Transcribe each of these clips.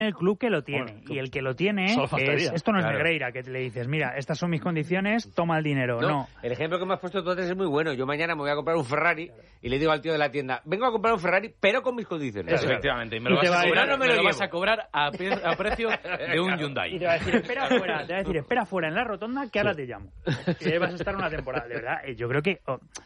el club que lo tiene. Bueno, y el que lo tiene esto no es Negreira, que le dices, mira, estas son mis condiciones, toma el dinero. No. El ejemplo que me has puesto tú antes es muy bueno. Yo mañana me voy a comprar un Ferrari y le digo al tío de la tienda, vengo a comprar un Ferrari, pero con mis condiciones. Efectivamente. Y me lo vas a cobrar a precio de un Hyundai. Y te va a decir, espera fuera en la rotonda que ahora te llamo. Y ahí vas a estar una temporada. De verdad, yo creo que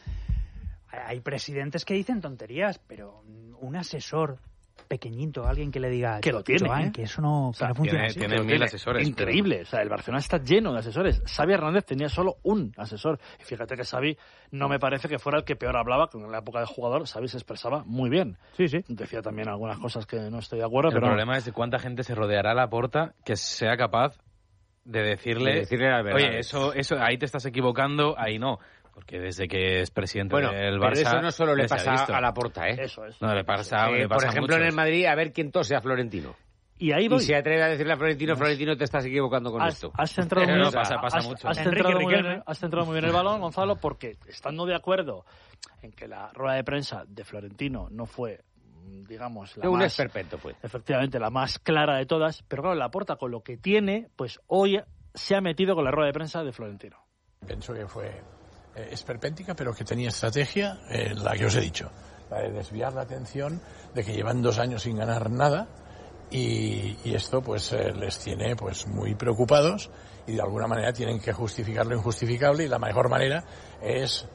hay presidentes que dicen tonterías, pero un asesor pequeñito, alguien que le diga que lo tiene, Joan, que eso no, que no funciona así. Tiene 1000 asesores. Increíble, o sea, el Barcelona está lleno de asesores. Xavi Hernández tenía solo un asesor. Y fíjate que Xavi no me parece que fuera el que peor hablaba, que en la época de jugador Xavi se expresaba muy bien. Sí. Decía también algunas cosas que no estoy de acuerdo. El problema es de cuánta gente se rodeará a Laporta que sea capaz de decirle la verdad. Oye, eso ahí te estás equivocando, ahí no. Porque desde que es presidente del Barça... Pero eso no solo le pasa a Laporta, ¿eh? Eso es. No, le pasa por ejemplo, en el Madrid, a ver quién tose a Florentino. Y ahí voy. Y se atreve a decirle a Florentino, te estás equivocando con esto. Has centrado muy bien, pasa mucho. Has centrado muy bien el balón, Gonzalo, porque estando de acuerdo en que la rueda de prensa de Florentino no fue, digamos, la un más... esperpento fue. Efectivamente, la más clara de todas, pero claro, Laporta con lo que tiene, pues hoy se ha metido con la rueda de prensa de Florentino. Pienso que fue esperpéntica, pero que tenía estrategia, la que os he dicho, la de desviar la atención de que llevan 2 años sin ganar nada y esto pues les tiene pues muy preocupados y de alguna manera tienen que justificar lo injustificable y la mejor manera es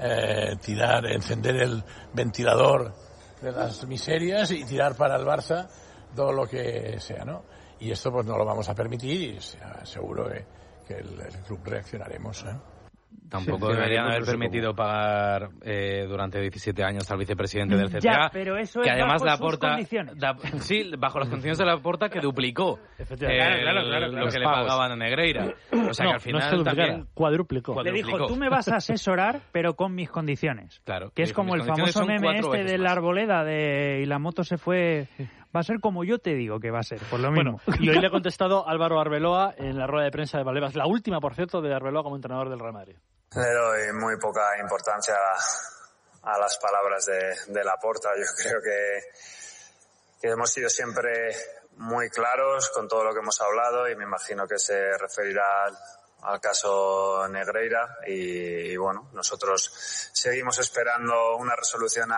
encender el ventilador de las miserias y tirar para el Barça todo lo que sea, ¿no? Y esto pues no lo vamos a permitir y seguro que el club reaccionaremos, ¿eh? Tampoco deberían haber permitido pagar durante 17 años al vicepresidente del CTA. Ya, pero eso que es además bajo Laporta, sus condiciones. Sí, bajo las condiciones de Laporta, que duplicó claro, lo que le pagaban a Negreira. O sea que al final también cuadruplicó. Le dijo, tú me vas a asesorar, pero con mis condiciones. Claro. Que es como el famoso meme este de la arboleda y la moto se fue... Va a ser como yo te digo que va a ser, por lo mismo. Bueno, y hoy le ha contestado Álvaro Arbeloa en la rueda de prensa de Valdebebas, la última, por cierto, de Arbeloa como entrenador del Real Madrid. Le doy muy poca importancia a las palabras de Laporta. Yo creo que hemos sido siempre muy claros con todo lo que hemos hablado y me imagino que se referirá al caso Negreira y bueno, nosotros seguimos esperando una resolución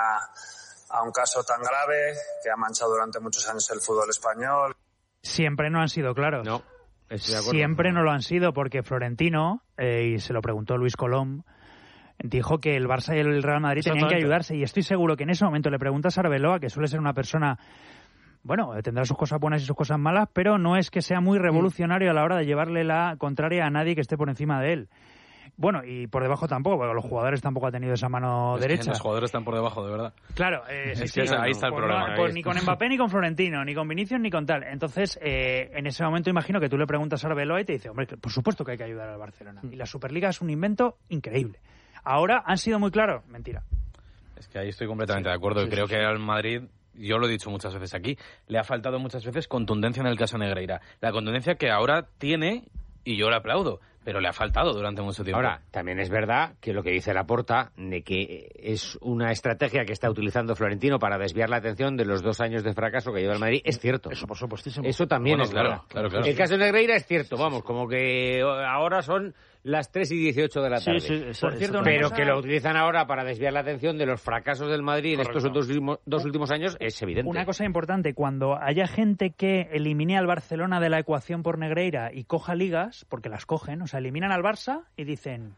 a un caso tan grave que ha manchado durante muchos años el fútbol español. Siempre no han sido claros. No. Siempre no lo han sido porque Florentino, y se lo preguntó Luis Colom, dijo que el Barça y el Real Madrid tenían que ayudarse y estoy seguro que en ese momento le preguntas a Arbeloa, que suele ser una persona, bueno, tendrá sus cosas buenas y sus cosas malas, pero no es que sea muy revolucionario a la hora de llevarle la contraria a nadie que esté por encima de él. Bueno, y por debajo tampoco, porque los jugadores tampoco han tenido esa mano derecha. Los jugadores están por debajo, de verdad. Claro, ahí está el problema. Ni con Mbappé, ni con Florentino, ni con Vinicius, ni con tal. Entonces, en ese momento imagino que tú le preguntas a Arbeloa y te dice, hombre, por supuesto que hay que ayudar al Barcelona. Y la Superliga es un invento increíble. Ahora, ¿han sido muy claros? Mentira. Es que ahí estoy completamente de acuerdo. Y creo que al Madrid, yo lo he dicho muchas veces aquí, le ha faltado muchas veces contundencia en el caso Negreira. La contundencia que ahora tiene, y yo le aplaudo, pero le ha faltado durante mucho tiempo. Ahora, también es verdad que lo que dice Laporta, de que es una estrategia que está utilizando Florentino para desviar la atención de los 2 años de fracaso que lleva el Madrid, es cierto. Eso, por supuestísimo. Eso también es claro. El caso de Negreira es cierto, vamos, como que ahora son las 3:18 de la tarde. Sí, por cierto, pero que lo utilizan ahora para desviar la atención de los fracasos del Madrid en estos dos últimos años es evidente. Una cosa importante, cuando haya gente que elimine al Barcelona de la ecuación por Negreira y coja ligas, porque las cogen, o sea, eliminan al Barça y dicen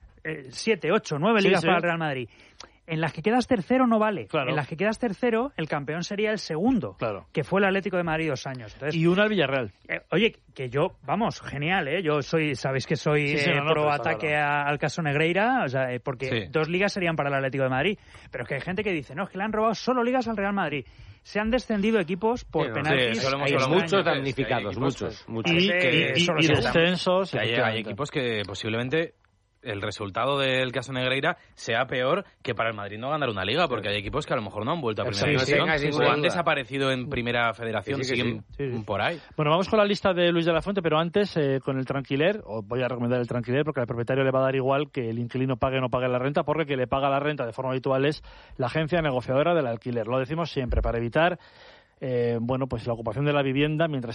7, 8, 9 ligas para el Real Madrid. En las que quedas tercero no vale. Claro. En las que quedas tercero, el campeón sería el segundo, claro, que fue el Atlético de Madrid 2 años. Entonces, y uno al Villarreal. Oye, que yo, vamos, genial, ¿eh? Yo sabéis que soy pro ataque al caso Negreira, o sea, porque 2 ligas serían para el Atlético de Madrid. Pero es que hay gente que dice, no, es que le han robado solo ligas al Real Madrid. Se han descendido equipos por penaltis. Hay muchos damnificados, muchos. Y descensos. Hay equipos que posiblemente el resultado del caso Negreira sea peor que para el Madrid no ganar una liga, porque hay equipos que a lo mejor no han vuelto a primera división o han desaparecido en primera federación, siguen por ahí. Bueno, vamos con la lista de Luis de la Fuente, pero antes con el Tranquiler, os voy a recomendar el Tranquiler porque al propietario le va a dar igual que el inquilino pague o no pague la renta, porque que le paga la renta de forma habitual es la agencia negociadora del alquiler. Lo decimos siempre para evitar bueno, pues la ocupación de la vivienda mientras